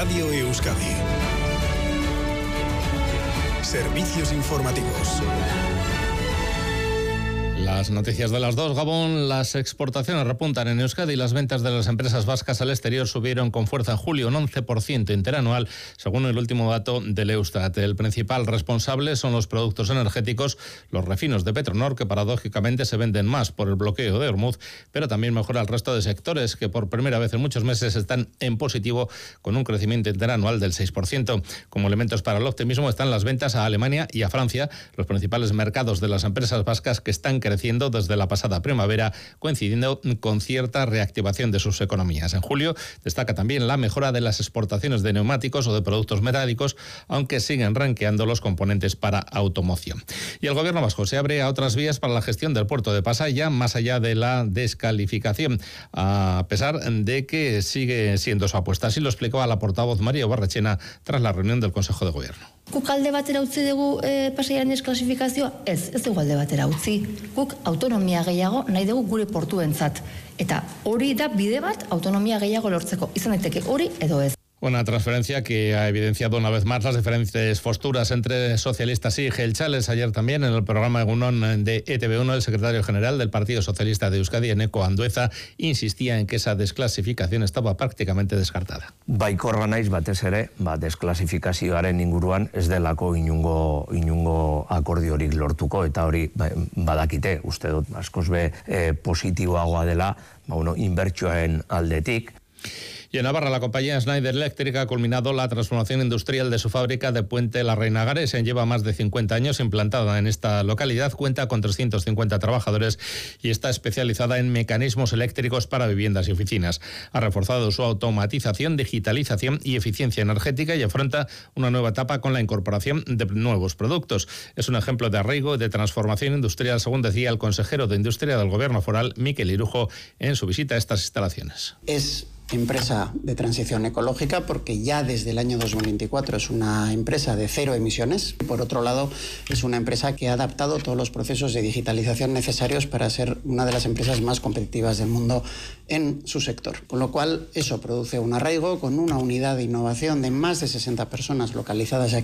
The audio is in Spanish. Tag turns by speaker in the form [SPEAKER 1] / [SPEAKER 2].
[SPEAKER 1] Radio Euskadi. Servicios informativos.
[SPEAKER 2] Las noticias de las 2, Gabón. Las exportaciones repuntan en Euskadi y las ventas de las empresas vascas al exterior subieron con fuerza en julio un 11% interanual, según el último dato del Eustat. El principal responsable son los productos energéticos, los refinos de Petronor, que paradójicamente se venden más por el bloqueo de Hormuz, pero también mejora el resto de sectores, que por primera vez en muchos meses están en positivo, con un crecimiento interanual del 6%. Como elementos para el optimismo están las ventas a Alemania y a Francia, los principales mercados de las empresas vascas, que están creciendo desde la pasada primavera, coincidiendo con cierta reactivación de sus economías. En julio destaca también la mejora de las exportaciones de neumáticos o de productos metálicos, aunque siguen ranqueando los componentes para automoción. Y el gobierno vasco se abre a otras vías para la gestión del puerto de Pasaia, más allá de la descalificación, a pesar de que sigue siendo su apuesta. Así lo explicaba la portavoz María Barrachena tras la reunión del Consejo de Gobierno.
[SPEAKER 3] Guk alde batera utzi dugu Pasaiaren desklasifikazioa? Ez dugu alde batera utzi. Guk autonomia gehiago nahi dugu gure portuentzat. Eta hori da bide bat autonomia gehiago lortzeko. Izan daiteke hori edo ez.
[SPEAKER 2] Una transferencia que ha evidenciado una vez más las diferentes posturas entre socialistas y jeltzales. Ayer también en el programa Egunon de ETV1, el secretario general del Partido Socialista de Euskadi, Eneko Andueza, insistía en que esa desclasificación estaba prácticamente descartada.
[SPEAKER 4] Baikorra naiz batez ere, desklasifikazioaren inguruan ez delako inungo akordiorik lortuko, eta hori badakite, uste dut askoz be positiboagoa dela, inbertsioen aldetik.
[SPEAKER 2] Y en Navarra, la compañía Schneider Electric ha culminado la transformación industrial de su fábrica de Puente la Reina Garesen. Lleva más de 50 años implantada en esta localidad, cuenta con 350 trabajadores y está especializada en mecanismos eléctricos para viviendas y oficinas. Ha reforzado su automatización, digitalización y eficiencia energética y afronta una nueva etapa con la incorporación de nuevos productos. Es un ejemplo de arraigo y de transformación industrial, según decía el consejero de Industria del Gobierno foral, Mikel Irujo, en su visita a estas instalaciones.
[SPEAKER 5] Es empresa de transición ecológica porque ya desde el año 2024 es una empresa de cero emisiones. Por otro lado, es una empresa que ha adaptado todos los procesos de digitalización necesarios para ser una de las empresas más competitivas del mundo en su sector. Con lo cual, eso produce un arraigo con una unidad de innovación de más de 60 personas localizadas aquí